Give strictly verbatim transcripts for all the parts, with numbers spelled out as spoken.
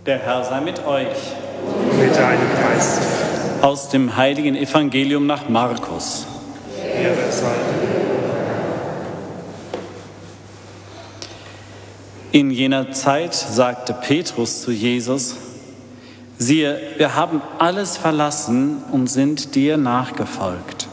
Der Herr sei mit euch. Mit deinem Geist. Aus dem heiligen Evangelium nach Markus. Ehre sei dir. In jener Zeit sagte Petrus zu Jesus: Siehe, wir haben alles verlassen und sind dir nachgefolgt.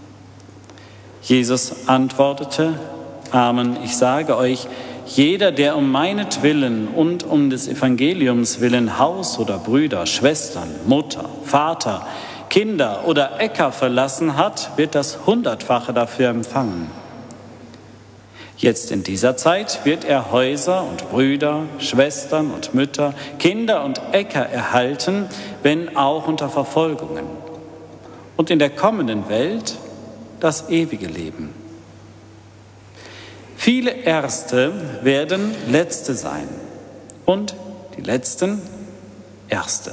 Jesus antwortete: Amen, ich sage euch, jeder, der um meinetwillen und um des Evangeliums willen Haus oder Brüder, Schwestern, Mutter, Vater, Kinder oder Äcker verlassen hat, wird das Hundertfache dafür empfangen. Jetzt in dieser Zeit wird er Häuser und Brüder, Schwestern und Mütter, Kinder und Äcker erhalten, wenn auch unter Verfolgungen. Und in der kommenden Welt das ewige Leben. Viele Erste werden Letzte sein und die Letzten Erste.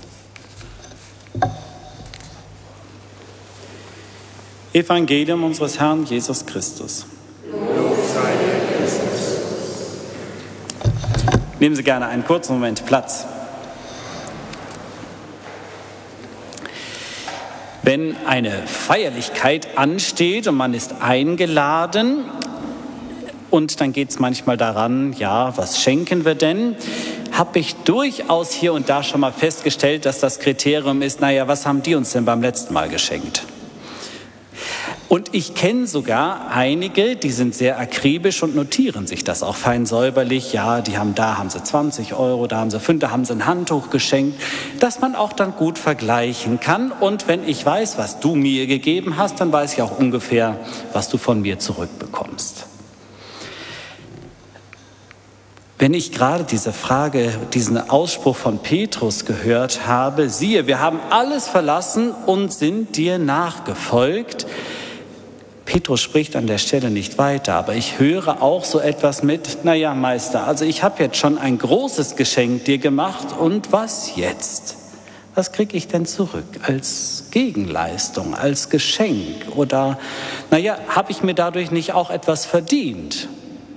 Evangelium unseres Herrn Jesus Christus. Lob sei dir, Christus. Nehmen Sie gerne einen kurzen Moment Platz. Wenn eine Feierlichkeit ansteht und man ist eingeladen, und dann geht es manchmal daran, ja, was schenken wir denn? Habe ich durchaus hier und da schon mal festgestellt, dass das Kriterium ist, naja, was haben die uns denn beim letzten Mal geschenkt? Und ich kenne sogar einige, die sind sehr akribisch und notieren sich das auch fein säuberlich. Ja, die haben da haben sie zwanzig Euro, da haben sie fünf, da haben sie ein Handtuch geschenkt, dass man auch dann gut vergleichen kann. Und wenn ich weiß, was du mir gegeben hast, dann weiß ich auch ungefähr, was du von mir zurückbekommst. Wenn ich gerade diese Frage, diesen Ausspruch von Petrus gehört habe, siehe, wir haben alles verlassen und sind dir nachgefolgt. Petrus spricht an der Stelle nicht weiter, aber ich höre auch so etwas mit, naja, Meister, also ich habe jetzt schon ein großes Geschenk dir gemacht und was jetzt? Was kriege ich denn zurück als Gegenleistung, als Geschenk? Oder, naja, habe ich mir dadurch nicht auch etwas verdient?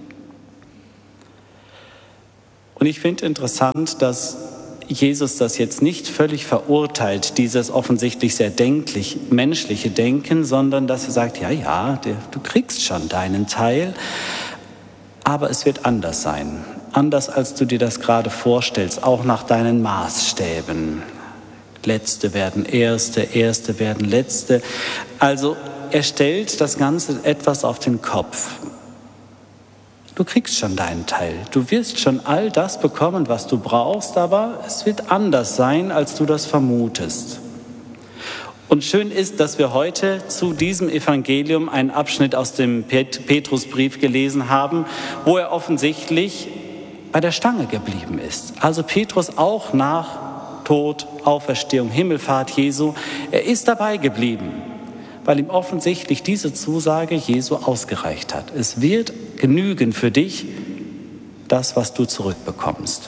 Und ich finde interessant, dass Jesus das jetzt nicht völlig verurteilt, dieses offensichtlich sehr denklich menschliche Denken, sondern dass er sagt, ja, ja, du kriegst schon deinen Teil, aber es wird anders sein. Anders, als du dir das gerade vorstellst, auch nach deinen Maßstäben. Letzte werden Erste, Erste werden Letzte. Also er stellt das Ganze etwas auf den Kopf. Du kriegst schon deinen Teil. Du wirst schon all das bekommen, was du brauchst, aber es wird anders sein, als du das vermutest. Und schön ist, dass wir heute zu diesem Evangelium einen Abschnitt aus dem Petrusbrief gelesen haben, wo er offensichtlich bei der Stange geblieben ist. Also Petrus auch nach Tod, Auferstehung, Himmelfahrt Jesu, er ist dabei geblieben, weil ihm offensichtlich diese Zusage Jesu ausgereicht hat. Es wird genügen für dich, das, was du zurückbekommst.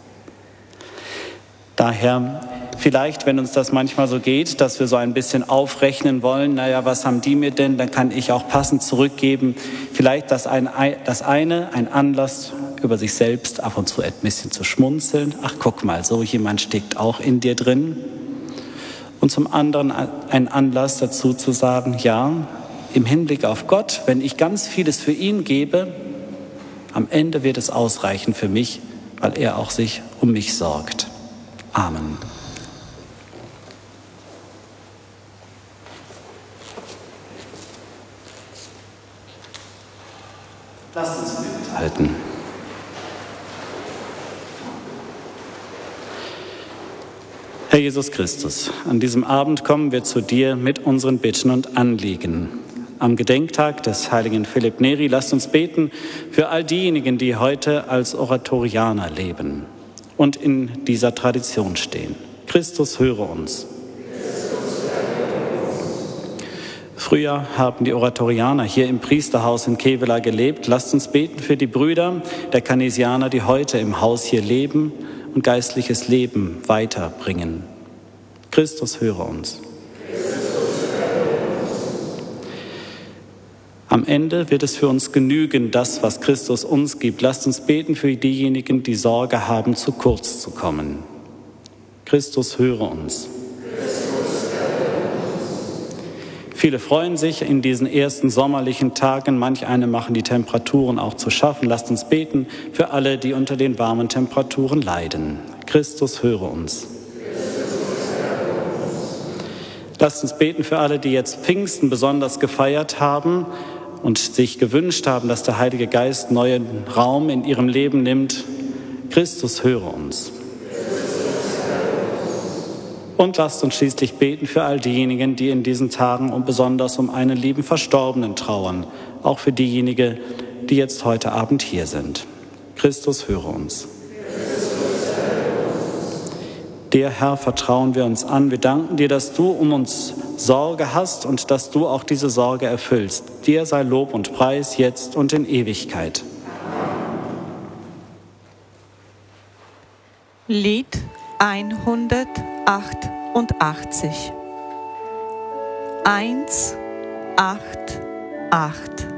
Daher vielleicht, wenn uns das manchmal so geht, dass wir so ein bisschen aufrechnen wollen, naja, was haben die mir denn, dann kann ich auch passend zurückgeben. Vielleicht das, ein, das eine, ein Anlass, über sich selbst ab und zu ein bisschen zu schmunzeln. Ach, guck mal, so jemand steckt auch in dir drin. Und zum anderen ein Anlass dazu zu sagen, ja, im Hinblick auf Gott, wenn ich ganz vieles für ihn gebe, am Ende wird es ausreichen für mich, weil er auch sich um mich sorgt. Amen. Lasst uns Bild halten. Herr Jesus Christus, an diesem Abend kommen wir zu dir mit unseren Bitten und Anliegen. Am Gedenktag des heiligen Philipp Neri, lasst uns beten für all diejenigen, die heute als Oratorianer leben und in dieser Tradition stehen. Christus, höre uns. Früher haben die Oratorianer hier im Priesterhaus in Kevela gelebt. Lasst uns beten für die Brüder der Canisianer, die heute im Haus hier leben und geistliches Leben weiterbringen. Christus, höre uns. Am Ende wird es für uns genügen, das, was Christus uns gibt. Lasst uns beten für diejenigen, die Sorge haben, zu kurz zu kommen. Christus, höre uns. Viele freuen sich in diesen ersten sommerlichen Tagen. Manch eine machen die Temperaturen auch zu schaffen. Lasst uns beten für alle, die unter den warmen Temperaturen leiden. Christus, höre uns. Lasst uns beten für alle, die jetzt Pfingsten besonders gefeiert haben und sich gewünscht haben, dass der Heilige Geist neuen Raum in ihrem Leben nimmt. Christus, höre uns. Und lasst uns schließlich beten für all diejenigen, die in diesen Tagen und besonders um einen lieben Verstorbenen trauern. Auch für diejenigen, die jetzt heute Abend hier sind. Christus, höre uns. Dir, Herr, vertrauen wir uns an. Wir danken dir, dass du um uns Sorge hast und dass du auch diese Sorge erfüllst. Dir sei Lob und Preis jetzt und in Ewigkeit. Lied hundertachtundachtzig. Eins, acht, acht.